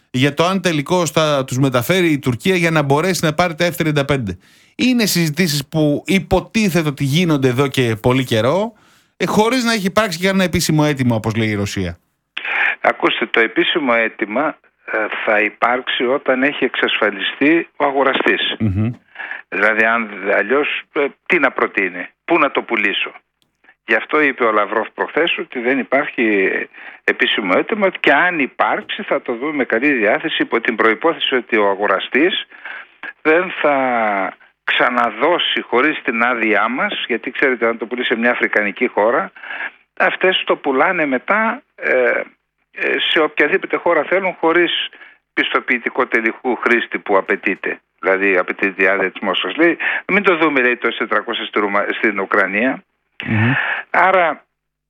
για το αν τελικώς θα τους μεταφέρει η Τουρκία για να μπορέσει να πάρει τα F-35. Είναι συζητήσεις που υποτίθεται ότι γίνονται εδώ και πολύ καιρό, χωρίς να έχει υπάρξει και ένα επίσημο αίτημα, όπως λέει η Ρωσία. Ακούστε, το επίσημο αίτημα θα υπάρξει όταν έχει εξασφαλιστεί ο αγοραστής. Δηλαδή, αλλιώς τι να προτείνει, πού να το πουλήσω. Γι' αυτό είπε ο Λαυρόφ προχθές ότι δεν υπάρχει επίσημο αίτημα και αν υπάρξει θα το δούμε με καλή διάθεση, υπό την προϋπόθεση ότι ο αγοραστής δεν θα ξαναδώσει χωρίς την άδειά μας, γιατί ξέρετε, αν το πουλήσει σε μια αφρικανική χώρα, αυτές το πουλάνε μετά σε οποιαδήποτε χώρα θέλουν, χωρίς πιστοποιητικό τελικού χρήστη που απαιτείται. Δηλαδή απαιτείται η άδεια της Μόσχας. Λέει, μην το δούμε, λέει, το S-400 στην Ουκρανία. Άρα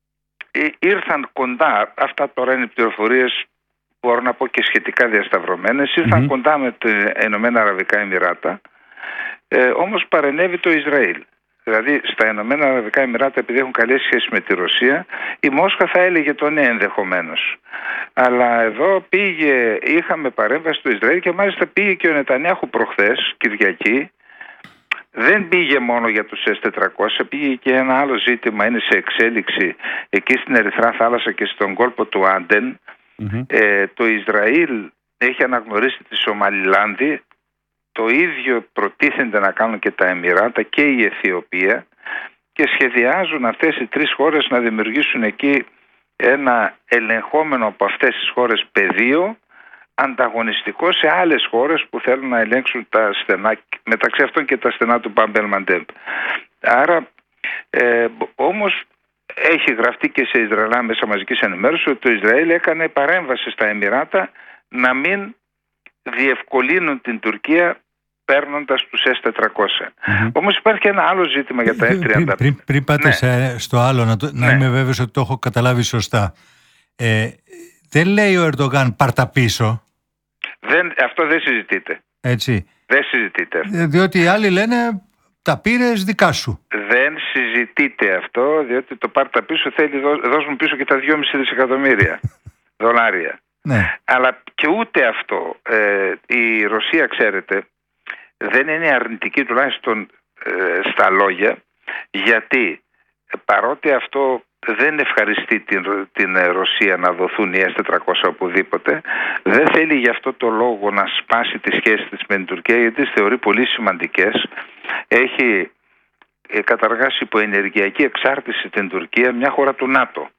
ήρθαν κοντά, αυτά τώρα είναι πληροφορίες, μπορώ να πω και σχετικά διασταυρωμένες, ήρθαν κοντά με τα Ηνωμένα Αραβικά Εμιράτα, όμως παρενέβη το Ισραήλ. Δηλαδή στα Ηνωμένα Αραβικά Εμιράτα, επειδή έχουν καλές σχέσεις με τη Ρωσία, η Μόσχα θα έλεγε το ναι ενδεχομένως. Αλλά εδώ είχαμε παρέμβαση στο Ισραήλ και μάλιστα πήγε και ο Νετανιάχου προχθές, Κυριακή. Δεν πήγε μόνο για τους S-400, πήγε και ένα άλλο ζήτημα, είναι σε εξέλιξη εκεί στην Ερυθρά Θάλασσα και στον κόλπο του Άντεν. Το Ισραήλ έχει αναγνωρίσει τη Σομαλιλάνδη, το ίδιο προτίθενται να κάνουν και τα Εμιράτα και η Αιθιοπία και σχεδιάζουν αυτές οι τρεις χώρες να δημιουργήσουν εκεί ένα ελεγχόμενο από αυτές τις χώρες πεδίο, ανταγωνιστικό σε άλλες χώρες που θέλουν να ελέγξουν τα στενά, μεταξύ αυτών και τα στενά του Μπαμπ ελ-Μαντέμ. Άρα όμως έχει γραφτεί και σε Ισραηλά μέσα μαζικής ενημέρωσης ότι το Ισραήλ έκανε παρέμβαση στα Εμιράτα να μην διευκολύνουν την Τουρκία παίρνοντας τους S-400. Όμως υπάρχει και ένα άλλο ζήτημα για τα F-35. Πριν πάτε στο άλλο, να είμαι βέβαιος ότι το έχω καταλάβει σωστά. Δεν λέει ο Ερντογάν πάρ' τα πίσω. Αυτό δεν συζητείται. Έτσι. Δεν συζητείται. Διότι οι άλλοι λένε τα πήρες δικά σου. Δεν συζητείται αυτό, διότι το πάρ' τα πίσω θέλει δώσουν πίσω και τα 2,5 δισεκατομμύρια δολάρια. Ναι. Αλλά και ούτε αυτό. Η Ρωσία, ξέρετε, δεν είναι αρνητική τουλάχιστον στα λόγια, γιατί παρότι αυτό δεν ευχαριστεί την Ρωσία να δοθούν οι S-400 οπουδήποτε, δεν θέλει γι' αυτό το λόγο να σπάσει τις σχέσεις της με την Τουρκία, γιατί τις θεωρεί πολύ σημαντικές. Έχει καταργάσει υπό ενεργειακή εξάρτηση την Τουρκία, μια χώρα του ΝΑΤΟ.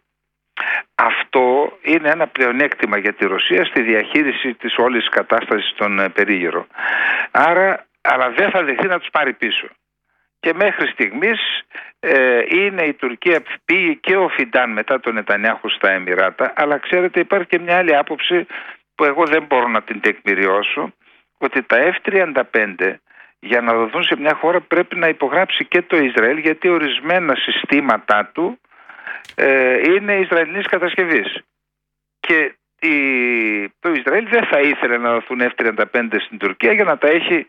Αυτό είναι ένα πλεονέκτημα για τη Ρωσία στη διαχείριση της όλης κατάστασης στον περίγυρο. Άρα, αλλά δεν θα δεχθεί να τους πάρει πίσω. Και μέχρι στιγμής είναι η Τουρκία, πήγε και ο Φιντάν μετά τον Νετανιάχου στα Εμιράτα, αλλά ξέρετε υπάρχει και μια άλλη άποψη που εγώ δεν μπορώ να την τεκμηριώσω, ότι τα F-35 για να δοθούν σε μια χώρα πρέπει να υπογράψει και το Ισραήλ, γιατί ορισμένα συστήματά του είναι Ισραηλινής κατασκευής. Και το Ισραήλ δεν θα ήθελε να δοθούν F-35 στην Τουρκία για να τα έχει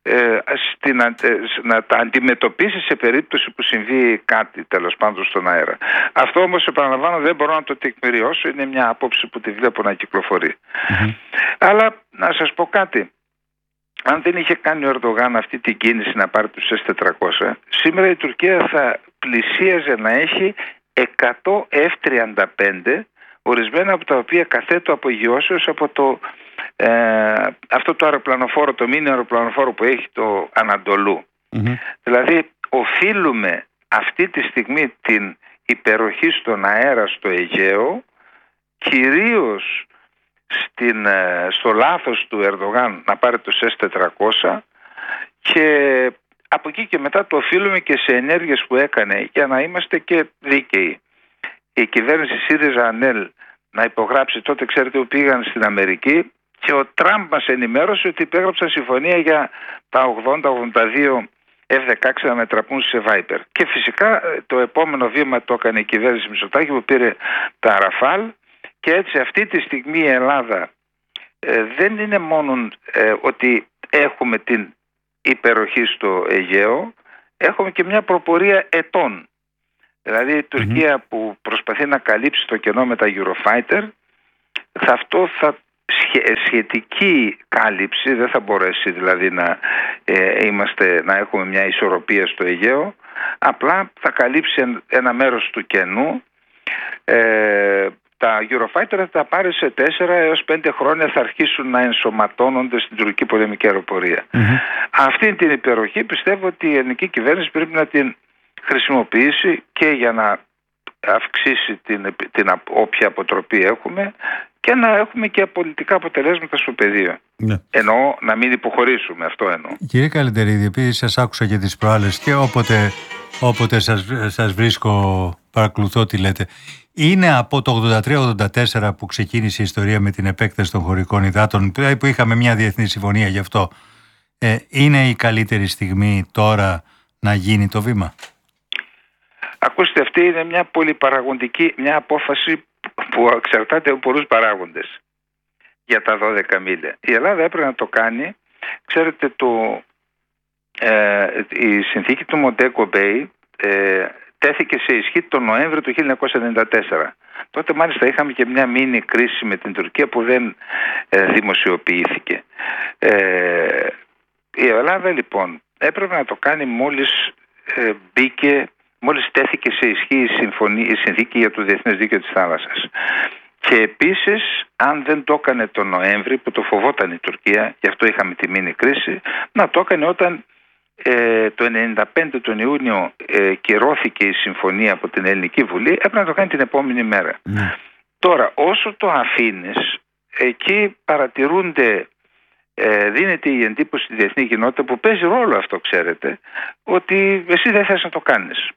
να τα αντιμετωπίσει σε περίπτωση που συμβεί κάτι τέλος πάντων στον αέρα. Αυτό όμως, επαναλαμβάνω, δεν μπορώ να το τεκμηριώσω, είναι μια άποψη που τη βλέπω να κυκλοφορεί. Αλλά να σας πω κάτι, αν δεν είχε κάνει ο Ερντογάν αυτή την κίνηση να πάρει τους S-400, σήμερα η Τουρκία θα πλησίαζε να έχει 100 F-35, ορισμένα από τα οποία καθέτω απογειώσεως από αυτό το αεροπλανοφόρο, το μίνι αεροπλανοφόρο που έχει το Ανατολού. Δηλαδή οφείλουμε αυτή τη στιγμή την υπεροχή στον αέρα στο Αιγαίο, κυρίως στο λάθος του Ερντογάν να πάρει τους S-400, και από εκεί και μετά το οφείλουμε και σε ενέργειες που έκανε, για να είμαστε και δίκαιοι. Η κυβέρνηση ΣΥΡΙΖΑ-ΑΝΕΛ να υπογράψει, τότε ξέρετε που πήγαν στην Αμερική, και ο Τραμπ μας ενημέρωσε ότι υπέγραψαν συμφωνία για τα 80-82 F-16 να μετραπούν σε Viper. Και φυσικά το επόμενο βήμα το έκανε η κυβέρνηση Μητσοτάκη που πήρε τα Ραφάλ, και έτσι αυτή τη στιγμή η Ελλάδα δεν είναι μόνο ότι έχουμε την υπεροχή στο Αιγαίο, έχουμε και μια προπορία ετών. Δηλαδή η Τουρκία που προσπαθεί να καλύψει το κενό με τα Eurofighter, αυτό θα σχετική κάλυψη, δεν θα μπορέσει δηλαδή να έχουμε μια ισορροπία στο Αιγαίο, απλά θα καλύψει ένα μέρος του κενού. Τα Eurofighter θα τα πάρει σε 4 έως 5 χρόνια, θα αρχίσουν να ενσωματώνονται στην τουρκική πολεμική αεροπορία. Αυτή την υπεροχή πιστεύω ότι η ελληνική κυβέρνηση πρέπει να την χρησιμοποιήσει και για να αυξήσει την όποια αποτροπή έχουμε και να έχουμε και πολιτικά αποτελέσματα στο πεδίο. Εννοώ να μην υποχωρήσουμε, αυτό εννοώ. Κύριε Καλεντερίδη, επειδή σας άκουσα και τις προάλλες και όποτε σας βρίσκω παρακολουθώ τι λέτε, είναι από το 83-84 που ξεκίνησε η ιστορία με την επέκταση των χωρικών υδάτων, που είχαμε μια διεθνή συμφωνία γι' αυτό. Είναι η καλύτερη στιγμή τώρα να γίνει το βήμα? Ακούστε, αυτή είναι μια πολυπαραγοντική, μια απόφαση που εξαρτάται από πολλούς παράγοντες για τα 12 μίλια. Η Ελλάδα έπρεπε να το κάνει. Ξέρετε, η συνθήκη του Μοντέγκο Bay τέθηκε σε ισχύ τον Νοέμβριο του 1994. Τότε μάλιστα είχαμε και μια μίνι κρίση με την Τουρκία που δεν δημοσιοποιήθηκε. Η Ελλάδα λοιπόν έπρεπε να το κάνει μόλις τέθηκε σε ισχύ η συνθήκη για το Διεθνές Δίκαιο της Θάλασσας. Και επίσης, αν δεν το έκανε τον Νοέμβρη, που το φοβόταν η Τουρκία, γι' αυτό είχαμε τη μίνι κρίση, να το έκανε όταν το 1995 τον Ιούνιο κυρώθηκε η συμφωνία από την Ελληνική Βουλή, έπρεπε να το κάνει την επόμενη μέρα. Τώρα, όσο το αφήνεις, εκεί παρατηρούνται, δίνεται η εντύπωση στη διεθνή κοινότητα, που παίζει ρόλο αυτό, ξέρετε, ότι εσύ δεν θες να το κάνεις.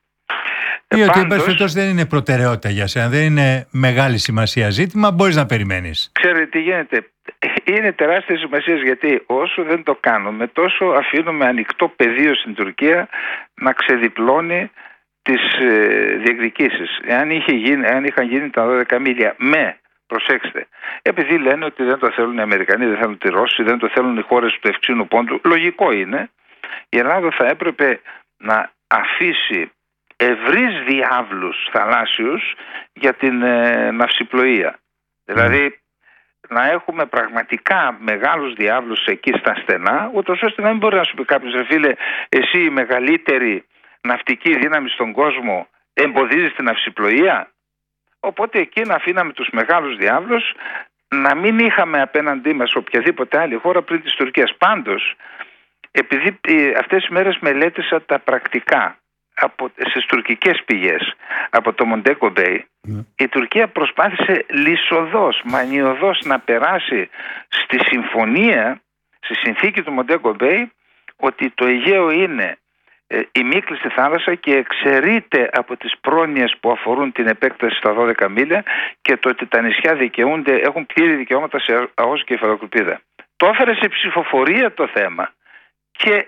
Ή ότι πάντως, δεν είναι προτεραιότητα για σένα, δεν είναι μεγάλη σημασία ζήτημα, μπορείς να περιμένεις. Ξέρετε τι γίνεται? Είναι τεράστια σημασία, γιατί όσο δεν το κάνουμε, τόσο αφήνουμε ανοιχτό πεδίο στην Τουρκία να ξεδιπλώνει τις διεκδικήσεις. Εάν είχαν γίνει τα 12 μίλια προσέξτε, επειδή λένε ότι δεν το θέλουν οι Αμερικανοί, δεν θέλουν οι Ρώσοι, δεν το θέλουν οι χώρες του Ευξήνου Πόντου, λογικό είναι, η Ελλάδα θα έπρεπε να αφήσει ευρύς διάβλους θαλάσσιους για την ναυσιπλοεία. Δηλαδή να έχουμε πραγματικά μεγάλους διάβλους εκεί στα στενά, ούτως ώστε να μην μπορεί να σου πει κάποιος, ρε φίλε, εσύ η μεγαλύτερη ναυτική δύναμη στον κόσμο εμποδίζεις την ναυσιπλοεία. Οπότε εκεί να αφήναμε τους μεγάλους διάβλους, να μην είχαμε απέναντί μας οποιαδήποτε άλλη χώρα πριν της Τουρκίας. Πάντως, επειδή αυτές τις μέρες μελέτησα τα πρακτικά στις τουρκικές πηγές από το Μοντέγκο Bay, η Τουρκία προσπάθησε λυσοδός, μανιωδώς να περάσει στη συμφωνία, στη συνθήκη του Μοντέγκο Bay, ότι το Αιγαίο είναι ημίκλειστη θάλασσα και εξαιρείται από τις πρόνοιες που αφορούν την επέκταση στα 12 μίλια και το ότι τα νησιά έχουν πλήρη δικαιώματα σε ΑΟΣ και υφαλοκρηπίδα. Το έφερε σε ψηφοφορία το θέμα και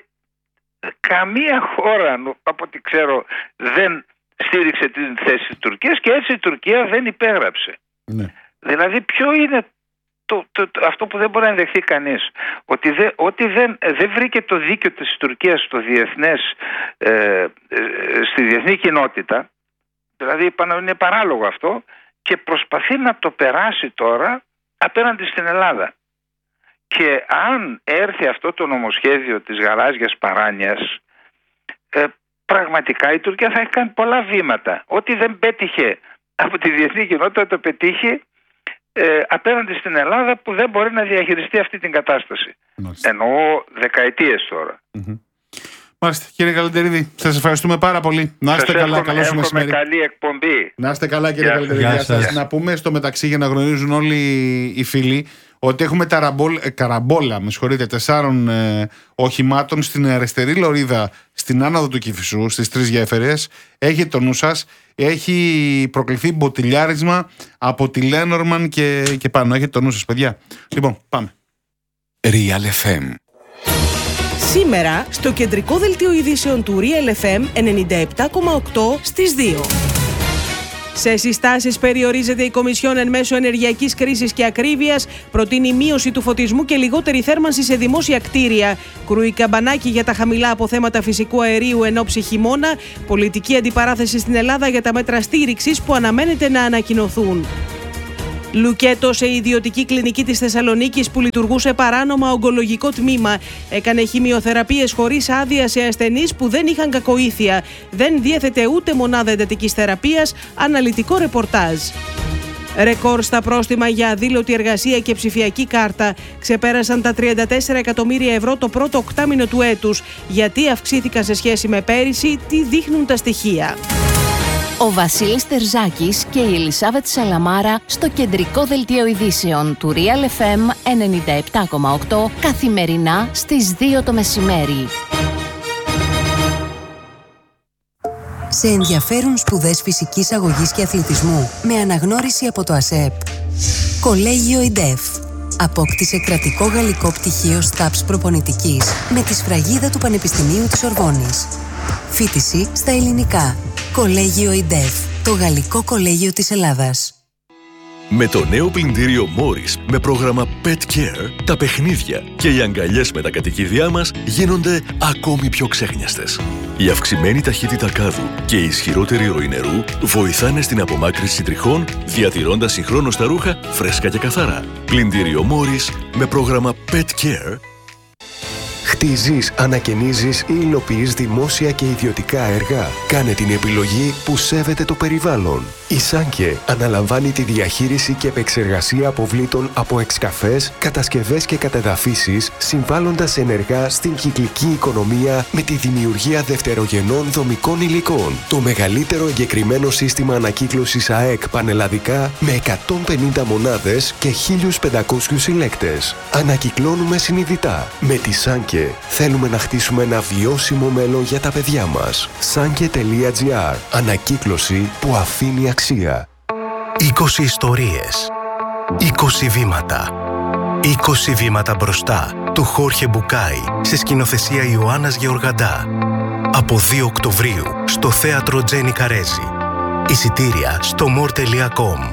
καμία χώρα, από ό,τι ξέρω, δεν στήριξε την θέση της Τουρκίας και έτσι η Τουρκία δεν υπέγραψε. Δηλαδή ποιο είναι αυτό που δεν μπορεί να δεχθεί κανείς, ότι δεν βρήκε το δίκαιο της Τουρκίας στο στη διεθνή κοινότητα, δηλαδή είναι παράλογο αυτό, και προσπαθεί να το περάσει τώρα απέναντι στην Ελλάδα. Και αν έρθει αυτό το νομοσχέδιο της γαλάζιας παράνοιας, πραγματικά η Τουρκία θα έχει κάνει πολλά βήματα. Ό,τι δεν πέτυχε από τη διεθνή κοινότητα το πετύχει απέναντι στην Ελλάδα, που δεν μπορεί να διαχειριστεί αυτή την κατάσταση. Εννοώ δεκαετίες τώρα. Μάλιστα. Κύριε Καλεντερίδη, σας ευχαριστούμε πάρα πολύ. Να είστε καλά, καλό σας μεσημέρι. Καλή εκπομπή. Να είστε καλά, κύριε Καλεντερίδη. Να πούμε στο μεταξύ, για να γνωρίζουν όλοι οι φίλοι, ότι έχουμε καραμπόλα 4 οχημάτων στην αριστερή λωρίδα στην άνοδο του Κηφισού, στις 3 γέφυρες. Έχετε το νου σας. Έχει προκληθεί μποτιλιάρισμα από τη Λένορμαν και πάνω. Έχετε το νου σας, παιδιά. Λοιπόν, πάμε. Real FM. Σήμερα, στο κεντρικό δελτίο ειδήσεων του Real FM 97,8 στις 2. Σε συστάσεις περιορίζεται η Κομισιόν εν μέσω ενεργειακής κρίσης και ακρίβειας, προτείνει μείωση του φωτισμού και λιγότερη θέρμανση σε δημόσια κτίρια. Κρούει καμπανάκι για τα χαμηλά αποθέματα φυσικού αερίου εν ώψη χειμώνα, πολιτική αντιπαράθεση στην Ελλάδα για τα μέτρα στήριξης που αναμένεται να ανακοινωθούν. Λουκέτο σε ιδιωτική κλινική της Θεσσαλονίκης που λειτουργούσε παράνομα ογκολογικό τμήμα έκανε χημειοθεραπείες χωρίς άδεια σε ασθενείς που δεν είχαν κακοήθεια. Δεν διέθετε ούτε μονάδα εντατικής θεραπείας, αναλυτικό ρεπορτάζ. Ρεκόρ στα πρόστιμα για αδήλωτη εργασία και ψηφιακή κάρτα. Ξεπέρασαν τα 34 εκατομμύρια ευρώ το πρώτο οκτάμηνο του έτους. Γιατί αυξήθηκαν σε σχέση με πέρυσι, τι δείχνουν τα στοιχεία. Ο Βασίλης Τερζάκης και η Ελισάβετ Σαλαμάρα στο κεντρικό δελτίο ειδήσεων του Real FM 97,8 καθημερινά στις 2 το μεσημέρι. Σε ενδιαφέρουν σπουδές φυσικής αγωγής και αθλητισμού με αναγνώριση από το ΑΣΕΠ. Κολέγιο ΙΝΤΕΦ. Απόκτησε κρατικό γαλλικό πτυχίο ΣΤΑΠΣ προπονητικής με τη σφραγίδα του Πανεπιστημίου της Ορβόνης. Φοιτηση στα ελληνικά. Κολέγιο ΙΝΤΕΦ. Το γαλλικό κολέγιο της Ελλάδας. Με το νέο πλυντήριο Morris με πρόγραμμα Pet Care, τα παιχνίδια και οι αγκαλιές με τα κατοικίδια μας γίνονται ακόμη πιο ξέχνιαστες. Η αυξημένη ταχύτητα κάδου και η ισχυρότερη ροή νερού βοηθάνε στην απομάκρυνση τριχών, διατηρώντας συγχρόνως τα ρούχα φρέσκα και καθαρά. Πλυντήριο Morris με πρόγραμμα Pet Care. Χτίζεις, ανακαινίζεις ή υλοποιείς δημόσια και ιδιωτικά έργα. Κάνε την επιλογή που σέβεται το περιβάλλον. Η Σάνκε αναλαμβάνει τη διαχείριση και επεξεργασία αποβλήτων από εξκαφές, κατασκευές και κατεδαφίσεις, συμβάλλοντας ενεργά στην κυκλική οικονομία με τη δημιουργία δευτερογενών δομικών υλικών. Το μεγαλύτερο εγκεκριμένο σύστημα ανακύκλωσης ΑΕΚ πανελλαδικά με 150 μονάδες και 1.500 συλλέκτες. Ανακυκλώνουμε συνειδητά. Με τη Σάνκε θέλουμε να χτίσουμε ένα βιώσιμο μέλλον για τα παιδιά μας. Sanke.gr. Ανακύκλωση που αφήνει αξία. 20 ιστορίες. 20 βήματα. 20 βήματα μπροστά του Χόρχε Μπουκάη σε σκηνοθεσία Ιωάννας Γεωργαντά. Από 2 Οκτωβρίου στο θέατρο Τζένι Καρέζη. Εισιτήρια στο more.com.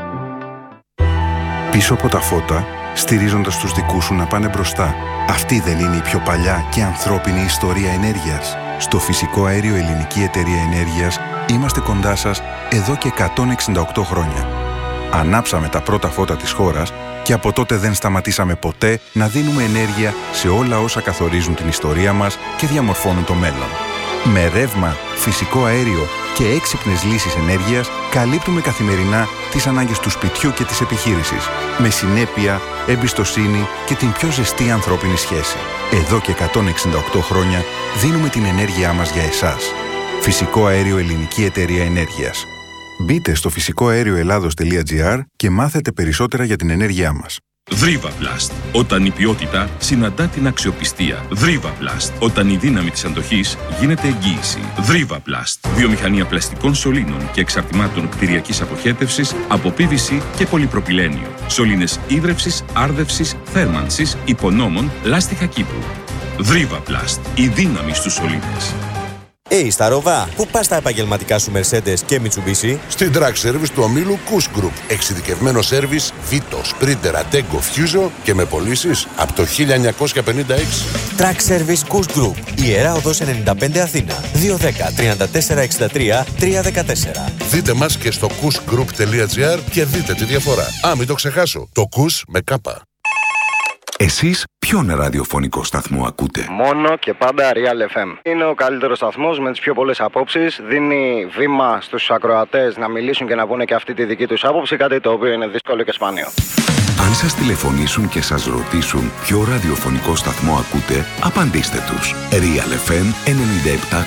Πίσω από τα φώτα, στηρίζοντας τους δικούς σου να πάνε μπροστά. Αυτή δεν είναι η πιο παλιά και ανθρώπινη ιστορία ενέργειας? Στο Φυσικό Αέριο Ελληνική Εταιρεία Ενέργειας είμαστε κοντά σας εδώ και 168 χρόνια. Ανάψαμε τα πρώτα φώτα της χώρας και από τότε δεν σταματήσαμε ποτέ να δίνουμε ενέργεια σε όλα όσα καθορίζουν την ιστορία μας και διαμορφώνουν το μέλλον. Με ρεύμα, φυσικό αέριο και έξυπνες λύσεις ενέργειας καλύπτουμε καθημερινά τις ανάγκες του σπιτιού και της επιχείρησης. Με συνέπεια, εμπιστοσύνη και την πιο ζεστή ανθρώπινη σχέση. Εδώ και 168 χρόνια δίνουμε την ενέργειά μας για εσάς. Φυσικό Αέριο Ελληνική Εταιρεία Ενέργειας. Μπείτε στο φυσικοαέρioελλάδος.gr και μάθετε περισσότερα για την ενέργειά μας. Δρίβαπλαστ. Όταν η ποιότητα συναντά την αξιοπιστία. Δρίβαπλαστ. Όταν η δύναμη της αντοχής γίνεται εγγύηση. Δρίβαπλαστ. Βιομηχανία πλαστικών σωλήνων και εξαρτημάτων κτηριακής αποχέτευσης από PVC και πολυπροπυλένιο. Σωλήνες ίδρευσης, άρδευσης, θέρμανσης, υπονόμων, λάστιχα κήπου. Δρίβαπλαστ. Η δύναμη στους σωλήνες. Σταρόβα, πού πας τα επαγγελματικά σου Mercedes και Mitsubishi? Στην Track Service του ομίλου Kuss Group. Εξειδικευμένο σέρβις Vito, Sprinter, Attego, Fuso και με πωλήσεις από το 1956. Track Service Kuss Group. Ιερά Οδός 95 Αθήνα. 210 34 63 314. Δείτε μας και στο kussgroup.gr και δείτε τη διαφορά. Μην το ξεχάσω. Το Kuss με κάπα. Εσείς ποιον ραδιοφωνικό σταθμό ακούτε? Μόνο και πάντα Real FM. Είναι ο καλύτερος σταθμός με τις πιο πολλές απόψεις. Δίνει βήμα στους ακροατές να μιλήσουν και να πούνε και αυτή τη δική τους άποψη, κάτι το οποίο είναι δύσκολο και σπάνιο. Αν σας τηλεφωνήσουν και σας ρωτήσουν ποιο ραδιοφωνικό σταθμό ακούτε, απαντήστε τους. Real FM 97,8.